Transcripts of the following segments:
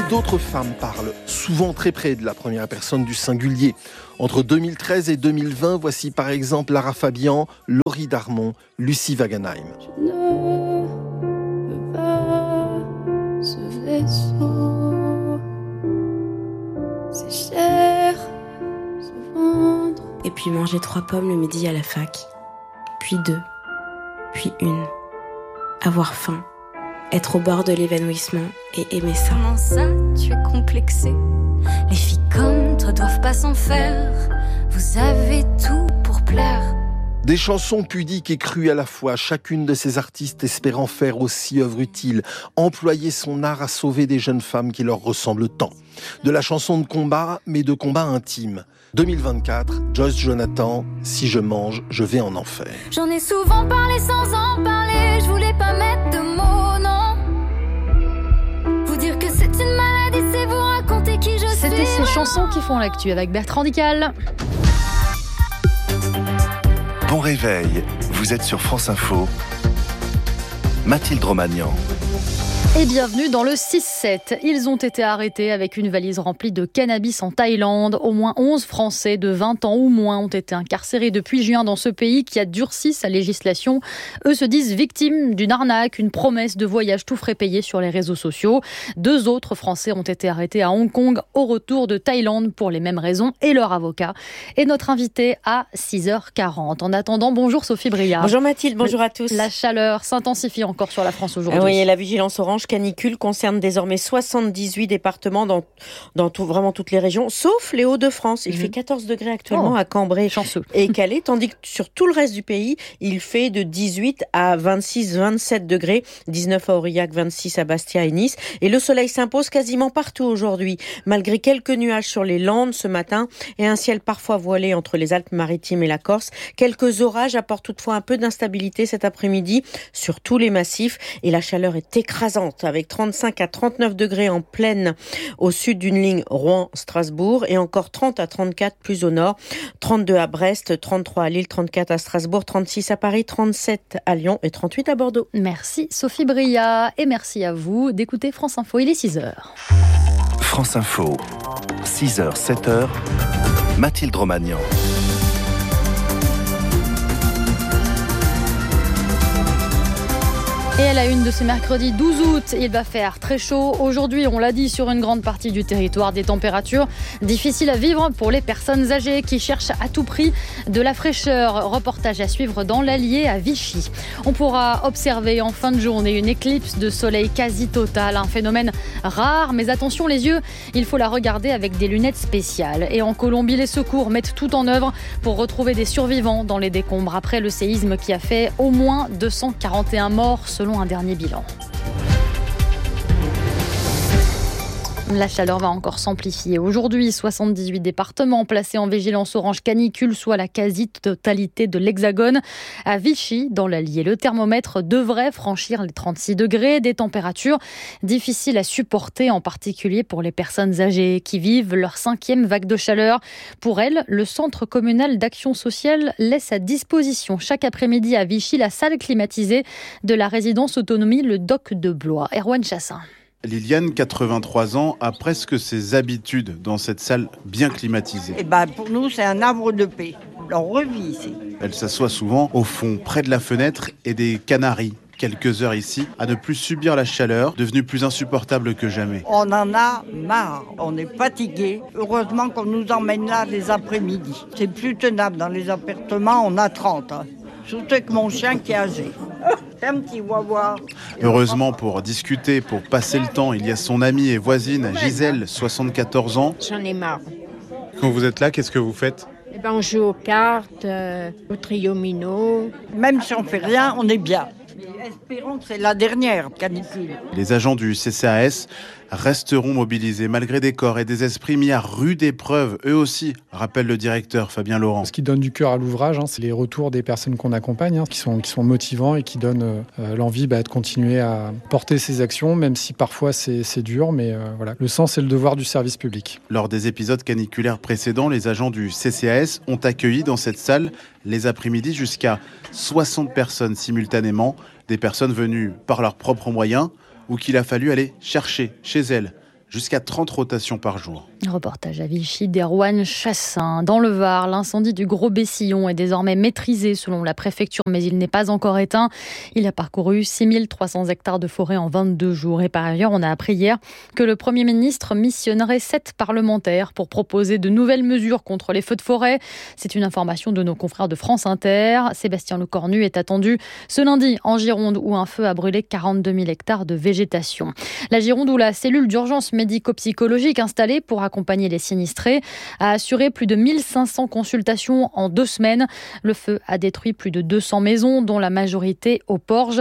d'autres femmes parlent, souvent très près de la première personne du singulier. Entre 2013 et 2020, voici par exemple Lara Fabian, Laurie Darmon, Lucie Wagenheim. Je ne veux pas ce vaisseau, c'est cher se vendre. Et puis manger 3 pommes le midi à la fac, puis 2, puis 1. Avoir faim, être au bord de l'évanouissement et aimer ça. Comment ça, tu es complexée? Les filles comme toi doivent pas s'en faire. Vous avez tout pour plaire. Des chansons pudiques et crues à la fois, chacune de ces artistes espérant faire aussi œuvre utile, employer son art à sauver des jeunes femmes qui leur ressemblent tant. De la chanson de combat, mais de combat intime. 2024, Joyce Jonathan, Si je mange, je vais en enfer. J'en ai souvent parlé sans en parler, je voulais pas mettre de mots, non. Vous dire que c'est une maladie, c'est vous raconter qui je suis. C'était ces chansons qui font l'actu avec Bertrand Dical. Bon réveil, vous êtes sur France Info. Mathilde Romagnan. Et bienvenue dans le 6-7. Ils ont été arrêtés avec une valise remplie de cannabis en Thaïlande. Au moins 11 Français de 20 ans ou moins ont été incarcérés depuis juin dans ce pays qui a durci sa législation. Eux se disent victimes d'une arnaque, une promesse de voyage tout frais payé sur les réseaux sociaux. 2 autres Français ont été arrêtés à Hong Kong au retour de Thaïlande pour les mêmes raisons et leur avocat. Et notre invité à 6h40. En attendant, bonjour Sophie Bria. Bonjour Mathilde, bonjour à tous. La chaleur s'intensifie encore sur la France aujourd'hui. Oui, et la vigilance orange canicule concerne désormais 78 départements dans vraiment toutes les régions, sauf les Hauts-de-France. Il fait 14 degrés actuellement à Cambrai et Calais, tandis que sur tout le reste du pays, il fait de 18 à 26-27 degrés, 19 à Aurillac, 26 à Bastia et Nice. Et le soleil s'impose quasiment partout aujourd'hui, malgré quelques nuages sur les Landes ce matin et un ciel parfois voilé entre les Alpes-Maritimes et la Corse. Quelques orages apportent toutefois un peu d'instabilité cet après-midi sur tous les massifs et la chaleur est écrasante, avec 35 à 39 degrés en plaine au sud d'une ligne Rouen-Strasbourg et encore 30 à 34 plus au nord, 32 à Brest, 33 à Lille, 34 à Strasbourg, 36 à Paris, 37 à Lyon et 38 à Bordeaux. Merci Sophie Bria et merci à vous d'écouter France Info, il est 6h. France Info, 6h, 7h, Mathilde Romagnan. Et à la une de ce mercredi 12 août, il va faire très chaud. Aujourd'hui, on l'a dit, sur une grande partie du territoire, des températures difficiles à vivre pour les personnes âgées qui cherchent à tout prix de la fraîcheur. Reportage à suivre dans l'Allier à Vichy. On pourra observer en fin de journée une éclipse de soleil quasi totale, un phénomène rare. Mais attention les yeux, il faut la regarder avec des lunettes spéciales. Et en Colombie, les secours mettent tout en œuvre pour retrouver des survivants dans les décombres après le séisme qui a fait au moins 241 morts selon un dernier bilan. La chaleur va encore s'amplifier. Aujourd'hui, 78 départements placés en vigilance orange canicule, soit la quasi-totalité de l'Hexagone. À Vichy, dans l'Allier, le thermomètre devrait franchir les 36 degrés, des températures difficiles à supporter, en particulier pour les personnes âgées qui vivent leur 5e vague de chaleur. Pour elles, le Centre communal d'action sociale laisse à disposition chaque après-midi à Vichy la salle climatisée de la résidence autonomie Le Doc de Blois. Erwan Chassin. Liliane, 83 ans, a presque ses habitudes dans cette salle bien climatisée. Pour nous, c'est un havre de paix. On revit ici. Elle s'assoit souvent au fond, près de la fenêtre et des canaris. Quelques heures ici, à ne plus subir la chaleur, devenue plus insupportable que jamais. On en a marre, on est fatigué. Heureusement qu'on nous emmène là les après-midi. C'est plus tenable dans les appartements, on a 30. Surtout avec mon chien qui est âgé. C'est un petit wawa. Heureusement, pour discuter, pour passer le temps, il y a son amie et voisine Gisèle, 74 ans. J'en ai marre. Quand vous êtes là, qu'est-ce que vous faites ? On joue aux cartes, au trio-mino. Même si on fait rien, on est bien. Mais espérons que c'est la dernière canicule. Les agents du CCAS resteront mobilisés malgré des corps et des esprits mis à rude épreuve, eux aussi, rappelle le directeur Fabien Laurent. Ce qui donne du cœur à l'ouvrage, c'est les retours des personnes qu'on accompagne, qui sont motivants et qui donnent l'envie de continuer à porter ces actions, même si parfois c'est dur, mais voilà. Le sens et le devoir du service public. Lors des épisodes caniculaires précédents, les agents du CCAS ont accueilli dans cette salle les après-midi jusqu'à 60 personnes simultanément, des personnes venues par leurs propres moyens ou qu'il a fallu aller chercher chez elles jusqu'à 30 rotations par jour. Reportage à Vichy d'Erwan Chassin. Dans le Var, l'incendie du Gros Bessillon est désormais maîtrisé selon la préfecture, mais il n'est pas encore éteint. Il a parcouru 6300 hectares de forêt en 22 jours. Et par ailleurs, on a appris hier que le Premier ministre missionnerait 7 parlementaires pour proposer de nouvelles mesures contre les feux de forêt. C'est une information de nos confrères de France Inter. Sébastien Lecornu est attendu ce lundi en Gironde où un feu a brûlé 42 000 hectares de végétation. La Gironde où la cellule d'urgence médico-psychologique installée pour accompagner les sinistrés a assuré plus de 1500 consultations en 2 semaines. Le feu a détruit plus de 200 maisons, dont la majorité au Porge.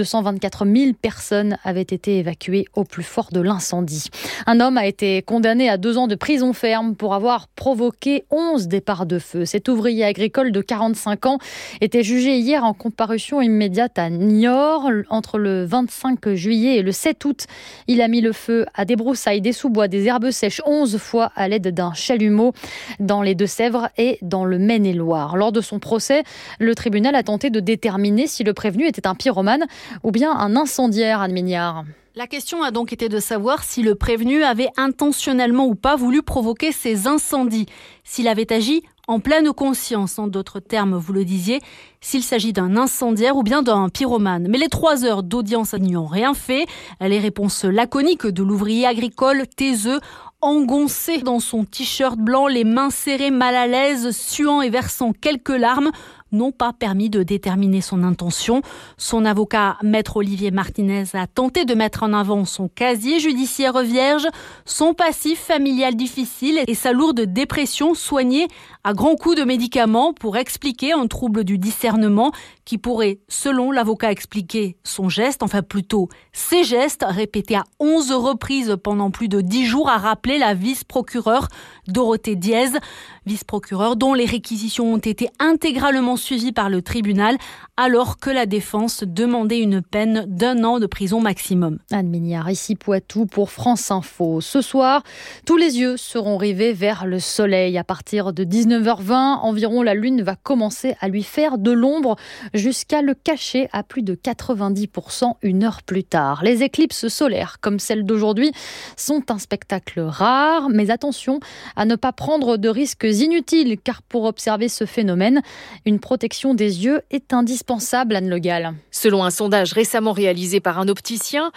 224 000 personnes avaient été évacuées au plus fort de l'incendie. Un homme a été condamné à 2 ans de prison ferme pour avoir provoqué 11 départs de feu. Cet ouvrier agricole de 45 ans était jugé hier en comparution immédiate à Niort. Entre le 25 juillet et le 7 août, il a mis le feu à des broussailles, des sous-bois, des herbes sèches 11 fois à l'aide d'un chalumeau dans les Deux-Sèvres et dans le Maine-et-Loire. Lors de son procès, le tribunal a tenté de déterminer si le prévenu était un pyromane ou bien un incendiaire, Anne Mignard. La question a donc été de savoir si le prévenu avait intentionnellement ou pas voulu provoquer ces incendies, s'il avait agi en pleine conscience, en d'autres termes, vous le disiez, s'il s'agit d'un incendiaire ou bien d'un pyromane. Mais les 3 heures d'audience n'y ont rien fait. Les réponses laconiques de l'ouvrier agricole taiseux, engoncé dans son t-shirt blanc, les mains serrées, mal à l'aise, suant et versant quelques larmes, n'ont pas permis de déterminer son intention. Son avocat, maître Olivier Martinez, a tenté de mettre en avant son casier judiciaire vierge, son passif familial difficile et sa lourde dépression soignée à grands coups de médicaments pour expliquer un trouble du discernement qui pourrait, selon l'avocat, expliquer son geste, enfin plutôt ses gestes, répétés à 11 reprises pendant plus de 10 jours, a rappelé la vice-procureure Dorothée Diez, vice-procureure dont les réquisitions ont été intégralement suivies par le tribunal, alors que la défense demandait une peine d'1 an de prison maximum. Anne Mignard, ici Poitou pour France Info. Ce soir, tous les yeux seront rivés vers le soleil. À partir de 19h20 environ, la lune va commencer à lui faire de l'ombre jusqu'à le cacher à plus de 90% 1 heure plus tard. Les éclipses solaires, comme celle d'aujourd'hui, sont un spectacle rare, mais attention à ne pas prendre de risques inutiles, car pour observer ce phénomène, une protection des yeux est indispensable, Anne Le Gall. Selon un sondage récemment réalisé par un opticien,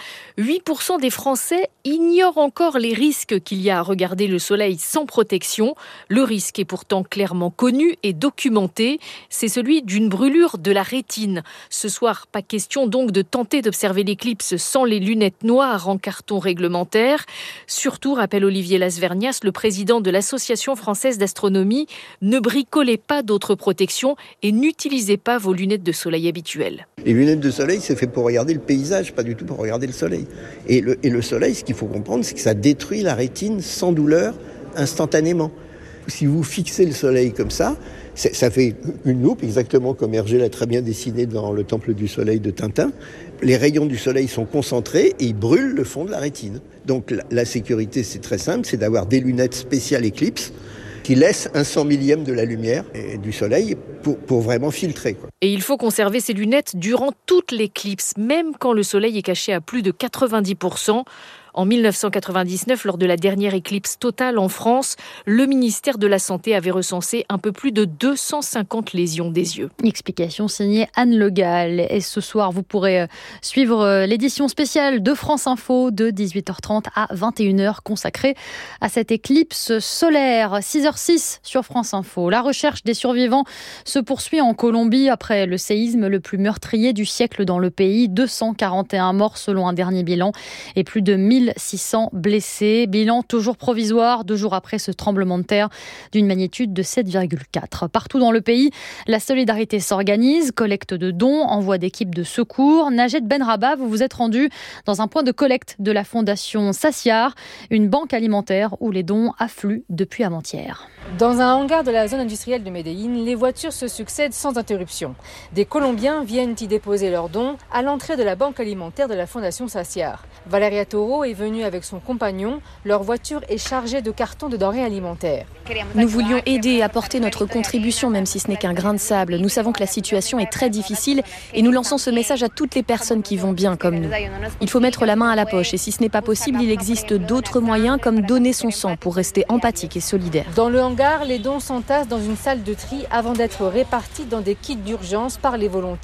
8% des Français ignorent encore les risques qu'il y a à regarder le soleil sans protection. Le risque est pourtant clairement connu et documenté, c'est celui d'une brûlure de la rétine. Ce soir, pas question donc de tenter d'observer l'éclipse sans les lunettes noires en carton réglementaire. Surtout, rappelle Olivier Lasvernias, le président de l'Association française d'astronomie, ne bricolez pas d'autres protections et n'utilisez pas vos lunettes de soleil habituelles. Les lunettes de soleil, c'est fait pour regarder le paysage, pas du tout pour regarder le soleil. Et le soleil, ce qu'il faut comprendre, c'est que ça détruit la rétine sans douleur instantanément. Si vous fixez le soleil comme ça fait une loupe, exactement comme Hergé l'a très bien dessiné dans le Temple du Soleil de Tintin. Les rayons du soleil sont concentrés et ils brûlent le fond de la rétine. Donc la sécurité, c'est très simple, c'est d'avoir des lunettes spéciales Eclipse qui laissent 1/100 millième de la lumière du soleil pour vraiment filtrer, quoi. Et il faut conserver ces lunettes durant toute l'éclipse, même quand le soleil est caché à plus de 90%. En 1999, lors de la dernière éclipse totale en France, le ministère de la Santé avait recensé un peu plus de 250 lésions des yeux. Explication signée Anne Le Gall. Et ce soir, vous pourrez suivre l'édition spéciale de France Info de 18h30 à 21h consacrée à cette éclipse solaire. 6h06 sur France Info. La recherche des survivants se poursuit en Colombie après le séisme le plus meurtrier du siècle dans le pays. 241 morts selon un dernier bilan et plus de 1600 blessés. Bilan toujours provisoire 2 jours après ce tremblement de terre d'une magnitude de 7,4. Partout dans le pays, la solidarité s'organise, collecte de dons, envoi d'équipes de secours. Najed Benrabah, vous vous êtes rendu dans un point de collecte de la fondation Saciar, une banque alimentaire où les dons affluent depuis avant-hier. Dans un hangar de la zone industrielle de Medellín, les voitures se succèdent sans interruption. Des Colombiens viennent y déposer leurs dons à l'entrée de la banque alimentaire de la fondation Saciar. Valeria Toro est venue avec son compagnon. Leur voiture est chargée de cartons de denrées alimentaires. Nous voulions aider et apporter notre contribution, même si ce n'est qu'un grain de sable. Nous savons que la situation est très difficile et nous lançons ce message à toutes les personnes qui vont bien comme nous. Il faut mettre la main à la poche et si ce n'est pas possible, il existe d'autres moyens comme donner son sang pour rester empathique et solidaire. Dans le hangar, les dons s'entassent dans une salle de tri avant d'être répartis dans des kits d'urgence par les volontaires.